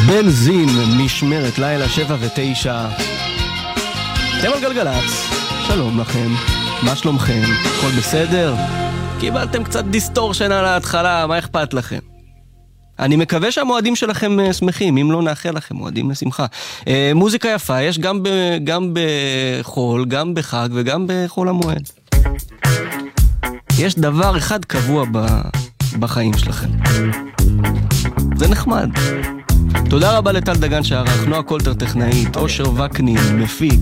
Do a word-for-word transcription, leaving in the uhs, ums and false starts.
בנזין, משמרת לילה שבע ותשע. אתם על גלגלץ, שלום לכם, מה שלומכם? הכל בסדר? קיבלתם קצת דיסטורשן על ההתחלה, מה אכפת לכם? אני מקווה שהמועדים שלכם שמחים, אם לא נאחל לכם מועדים לשמחה. אה, מוזיקה יפה, יש גם, ב, גם בחול, גם בחג וגם בחול המועד. יש דבר אחד קבוע ב, בחיים שלכם. זה נחמד. תודה רבה לטל דגן שערך, נועה קולטר טכנאית, אושר וקנין, מפיק.